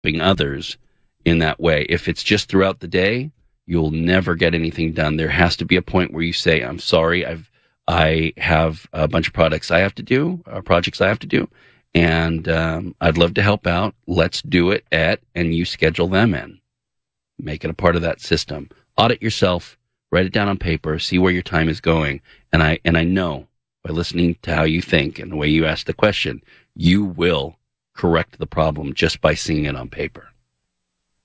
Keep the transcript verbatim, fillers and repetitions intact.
helping others in that way. If it's just throughout the day, you'll never get anything done. There has to be a point where you say, I'm sorry, I've, I have a bunch of products I have to do, uh, projects I have to do, and um, I'd love to help out. Let's do it at, and you schedule them in. Make it a part of that system. Audit yourself, write it down on paper, see where your time is going. And I, and I know by listening to how you think and the way you ask the question, you will correct the problem just by seeing it on paper.